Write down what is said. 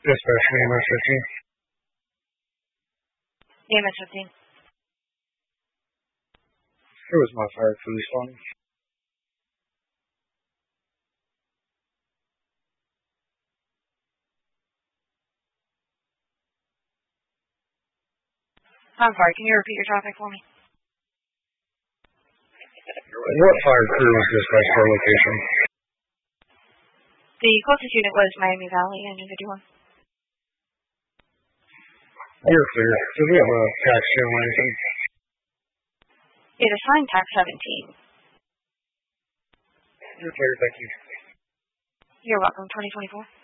Dispatch me, MS-15. EMS-15. Who was modified for responding? I'm sorry, can you repeat your traffic for me? What fire crew was dispatched to our location? The closest unit was Miami Valley, Engine 51. You're clear. Does we have a tax channel or anything? It is assigned tax 17. You're clear, thank you. You're welcome, 2024.